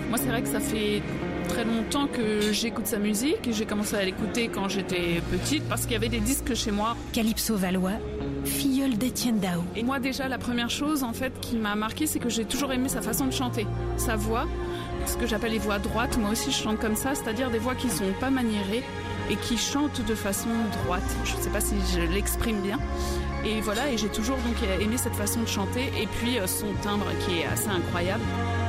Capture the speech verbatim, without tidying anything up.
Moi, c'est vrai que ça fait très longtemps que j'écoute sa musique. J'ai commencé à l'écouter quand j'étais petite parce qu'il y avait des disques chez moi. Calypso Valois, filleule d'Étienne Dao. Et moi, déjà, la première chose en fait qui m'a marquée, c'est que j'ai toujours aimé sa façon de chanter, sa voix, ce que j'appelle les voix droites. Moi aussi, je chante comme ça, c'est-à-dire des voix qui sont pas maniérées et qui chantent de façon droite. Je ne sais pas si je l'exprime bien. Et voilà, et j'ai toujours donc aimé cette façon de chanter et puis son timbre qui est assez incroyable.